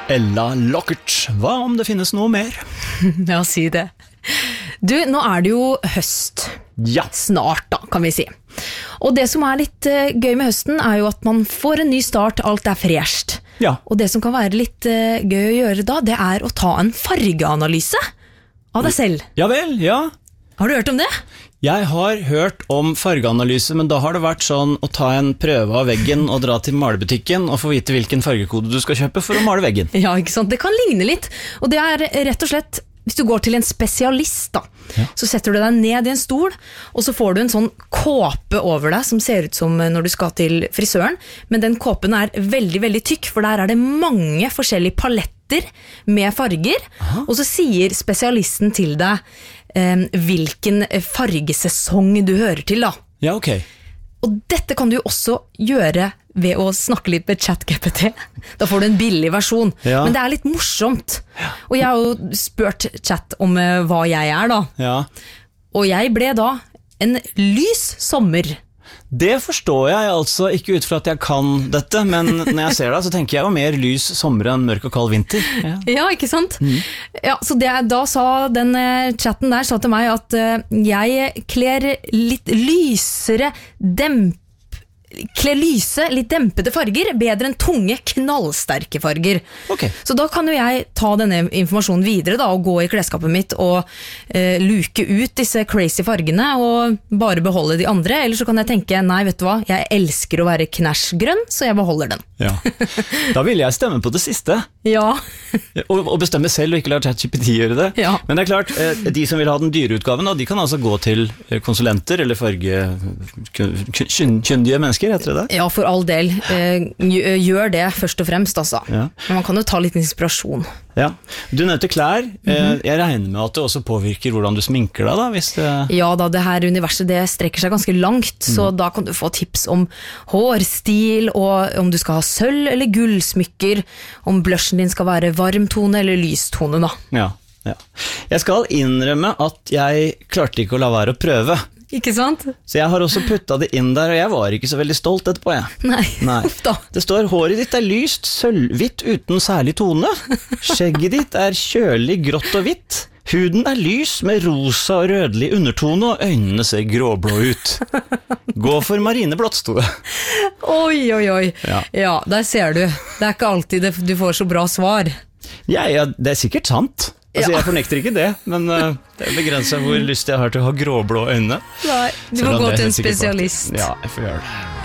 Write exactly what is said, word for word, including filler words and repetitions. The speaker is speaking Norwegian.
Ella Lockert, hva om det finnes noe mer? Ja, si det. Du, nå er det jo høst. Ja. Snart da, kan vi si. Og det som er litt uh, gøy med høsten er jo at man får en ny start, alt er fresht. Ja. Og det som kan være litt uh, gøy å gjøre da, det er å ta en fargeanalyse av deg selv. Ja vel, ja. Har du hørt om det? Jeg har hørt om fargeanalyse, men da har det vært sånn å ta en prøve av veggen og dra til malebutikken og få vite hvilken fargekode du skal kjøpe for å male veggen. Ja, ikke sant? Det kan ligne litt, og det er rett og slett, hvis du går til en spesialist da, ja. Så setter du deg ned i en stol, og så får du en sånn kåpe over deg som ser ut som når du skal til frisøren, men den kåpen er veldig, veldig tykk, for der er det mange forskjellige paletter med farger. Aha. Og så sier spesialisten til deg eh, hvilken fargesesong du hører til da. Ja, ok. Og dette kan du jo også gjøre ved å snakke litt med ChatGPT. Da får du en billig versjon. Ja. Men det er litt morsomt. Og jeg har jo spurt chat om uh, hva jeg er da. Ja. Og jeg ble da en lys sommer. Det forstår jeg altså, ikke ut fra at jeg kan dette, men når jeg ser det, så tenker jeg jo mer lys sommer enn mørk og kald vinter. Ja, ja ikke sant? Mm. Ja, så det, da sa den uh, chatten der sa til meg at uh, jeg kler litt lysere demp kler lyse, litt dempede farger, bedre enn tunge, knallsterke farger. Okay. Så da kan jo jeg ta denne informasjonen videre da, og gå i klesskapet mitt og eh, luke ut disse crazy fargene og bare beholde de andre, eller så kan jeg tenke, nei, vet du hva, jeg elsker å være knæsjgrønn, så jeg beholder den. Ja. Da vil jeg stemme på det siste. Ja. og, og bestemme selv og ikke la ChatGPT gjøre det. Ja. Men det er klart, de som vil ha den dyre utgaven, de kan altså gå til konsulenter eller fargekyndige mennesker, heter det det? Ja, for all del. Gjør det først og fremst, altså. Ja. Men man kan jo ta litt inspirasjon. Ja. Du nevnte klær. Mm-hmm. Jeg regner med at det også påvirker hvordan du sminker deg da, hvis det... Ja da, det her universet det strekker seg ganske langt, mm. så da kan du få tips om hårstil, og om du skal ha sølv eller gullsmykker, om blushen din skal være varmtone eller lystone da. Ja, ja. Jeg skal innrømme at jeg klarte ikke å la være å prøve. Ikke sant? Så jeg har også puttet det inn der, og jeg var ikke så veldig stolt etterpå, jeg. Nei, Nei. da. Det står, håret ditt er lyst, sølvhvitt uten særlig tone. Skjegget ditt er kjølig, grått og hvitt. Huden er lys med rosa og rødlig undertone, og øynene ser gråblå ut. Gå for marineblått, sto det. Oi, oi, oi. Ja. Ja, der ser du. Det er ikke alltid det, du får så bra svar. Ja, ja, det er sikkert sant. Altså, ja. Jeg fornekter ikke det, men uh, det er begrenset hvor lyst jeg har til å ha gråblå øyne. Nei, du må gå til en spesialist. Ja, jeg får gjøre det.